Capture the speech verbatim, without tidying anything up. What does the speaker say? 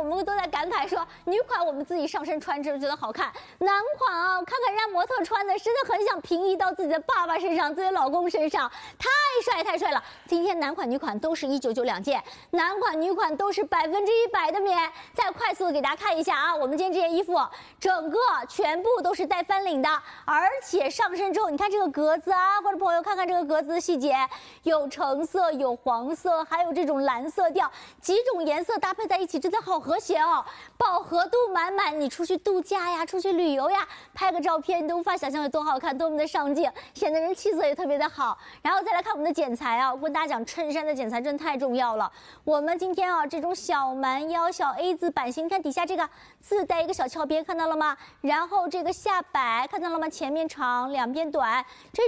我们都在感慨说，女款我们自己上身穿着觉得好看，男款啊，看看人家模特穿的，真的很想平移到自己的爸爸身上、自己的老公身上，太帅太帅了。今天男款、女款都是一九九两件，男款、女款都是百分之一百的棉。再快速的给大家看一下啊，我们今天这件衣服整个全部都是带翻领的，而且上身之后，你看这个格子啊，观众朋友看看这个格子的细节，有橙色、有黄色，还有这种蓝色调，几种颜色搭配在一起，真的好和谐哦，饱和度满满。你出去度假呀，出去旅游呀，拍个照片，你都无法想象有多好看，多么的上镜，显得人气色也特别的好。然后再来看我们的剪裁啊，我跟大家讲，衬衫的剪裁真的太重要了。我们今天啊，这种小蛮腰、小 A 字版型，看底下这个自带一个小翘边，看到了吗？然后这个下摆看到了吗？前面长，两边短，这